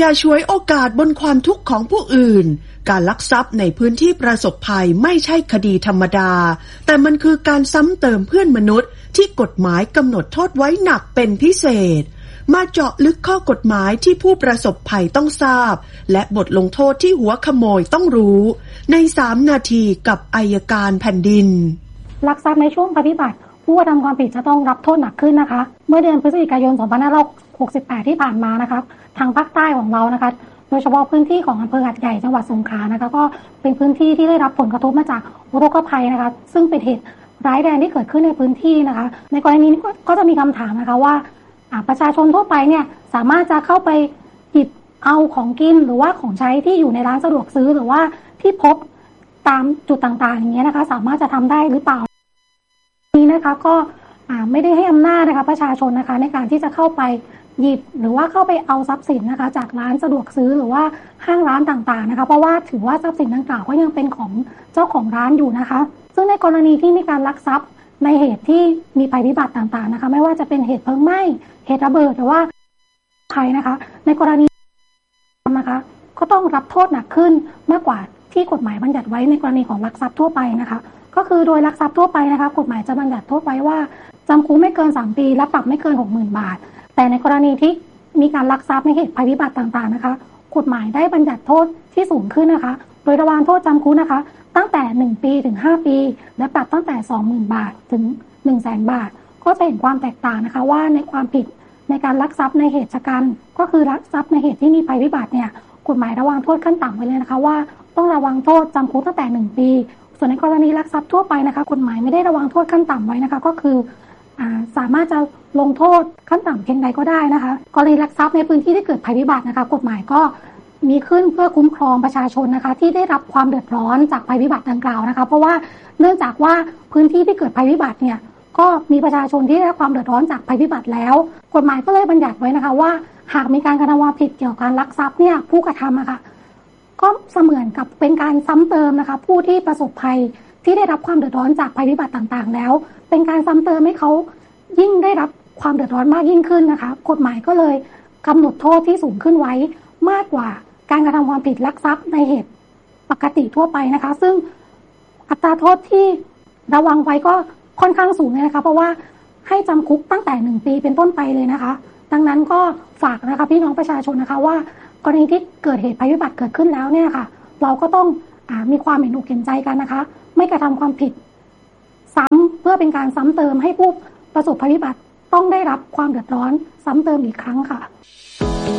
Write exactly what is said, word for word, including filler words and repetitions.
อย่าฉวยโอกาสบนความทุกข์ของผู้อื่นการลักทรัพย์ในพื้นที่ประสบภัยไม่ใช่คดีธรรมดาแต่มันคือการซ้ำเติมเพื่อนมนุษย์ที่กฎหมายกำหนดโทษไว้หนักเป็นพิเศษมาเจาะลึกข้อกฎหมายที่ผู้ประสบภัยต้องทราบและบทลงโทษที่หัวขโมยต้องรู้ในสามนาทีกับอัยการแผ่นดินลักทรัพย์ในช่วงภัยพิบัติผู้กระทำความผิดจะต้องรับโทษหนักขึ้นนะคะเมื่อเดือนพฤศจิกายนสองพันห้าร้อยหกสิบแปดที่ผ่านมานะคะทางภาคใต้ของเรานะคะโดยเฉพาะพื้นที่ของอำเภอหาดใหญ่จังหวัดสงขลานะคะก็เป็นพื้นที่ที่ได้รับผลกระทบมาจากอุทกภัยนะคะซึ่งเป็นเหตุร้ายแรงที่เกิดขึ้นในพื้นที่นะคะในกรณีนี้ก็จะมีคำถามนะคะว่าประชาชนทั่วไปเนี่ยสามารถจะเข้าไปหยิบเอาของกินหรือว่าของใช้ที่อยู่ในร้านสะดวกซื้อหรือว่าที่พบตามจุดต่างๆอย่างเงี้ยนะคะสามารถจะทำได้หรือเปล่านี้นะคะก็ไม่ได้ให้อำนาจนะคะประชาชนนะคะในการที่จะเข้าไปหยิบหรือว่าเข้าไปเอาทรัพย์สินนะคะจากร้านสะดวกซื้อหรือว่าห้างร้านต่างๆนะคะเพราะว่าถือว่าทรัพย์สินดังกล่าวก็ยังเป็นของเจ้าของร้านอยู่นะคะซึ่งในกรณีที่มีการลักทรัพย์ในเหตุที่มีภัยพิบัติต่างๆนะคะไม่ว่าจะเป็นเหตุเพลิงไหม้เหตุระเบิดหรือว่าภัยนะคะในกรณีนะคะก็ต้องรับโทษหนักขึ้นมากกว่าที่กฎหมายบัญญัติไว้ในกรณีของลักทรัพย์ทั่วไปนะคะก็คือโดยลักทรัพย์ทั่วไปนะคะกฎหมายจะบัญญัติโทษไว้ว่าจำคุกไม่เกินสามปีและปรับไม่เกิน หกหมื่น บาทแต่ในกรณีที่มีการลักทรัพย์ในเหตุภัยพิบัติต่างๆนะคะกฎหมายได้บัญญัติโทษที่สูงขึ้นนะคะโดยระวางโทษจำคุกนะคะตั้งแต่หนึ่งปีถึงห้าปีและปรับตั้งแต่ สองหมื่น บาทถึง หนึ่งแสน บาทก็จะเห็นความแตกต่างนะคะว่าในความผิดในการลักทรัพย์ในเหตุชะกันก็คือลักทรัพย์ในเหตุที่มีภัยพิบัติเนี่ยกฎหมายระวางโทษขั้นต่ำไว้เลยนะคะว่าต้องระวังโทษจำคุกตั้งแต่หนึ่งปีส่วนในกรณีลักทรัพย์ทั่วไปนะคะกฎหมายไม่ได้ระวังโทษขั้นต่ำไว้นะคะก็คือสามารถจะลงโทษขั้นต่ำเพียงใดก็ได้นะคะกรณีลักทรัพย์ในพื้นที่ที่เกิดภัยพิบัตินะคะกฎหมายก็มีขึ้นเพื่อคุ้มครองประชาชนนะคะที่ได้รับความเดือดร้อนจากภัยพิบัติดังกล่าวนะคะเพราะว่าเนื่องจากว่าพื้นที่ที่เกิดภัยพิบัติเนี่ยก็มีประชาชนที่ได้รับความเดือดร้อนจากภัยพิบัติแล้วกฎหมายก็เลยบัญญัติไว้นะคะว่าหากมีการกระทำความผิดเกี่ยวกับการลักทรัพย์เนี่ยผู้กระทำอะค่ะก็เสมือนกับเป็นการซ้ำเติมนะคะผู้ที่ประสบภัยที่ได้รับความเดือดร้อนจากภัยพิบัติต่างๆแล้วเป็นการซ้ำเติมให้เขายิ่งได้รับความเดือดร้อนมากยิ่งขึ้นนะคะกฎหมายก็เลยกำหนดโทษที่สูงขึ้นไว้มากกว่าการกระทำความผิดลักทรัพย์ในเหตุปกติทั่วไปนะคะซึ่งอัตราโทษที่ระวังไว้ก็ค่อนข้างสูงเลยนะคะเพราะว่าให้จำคุกตั้งแต่หนึ่งปีเป็นต้นไปเลยนะคะดังนั้นก็ฝากนะคะพี่น้องประชาชนนะคะว่ากรณีที่เกิดเหตุภัยพิบัติเกิดขึ้นแล้วเนี่ยค่ะเราก็ต้องอ่ามีความเห็นอกเห็นใจกันนะคะไม่กระทำความผิดซ้ำเพื่อเป็นการซ้ำเติมให้ผู้ประสบภัยพิบัติต้องได้รับความเดือดร้อนซ้ำเติมอีกครั้งค่ะ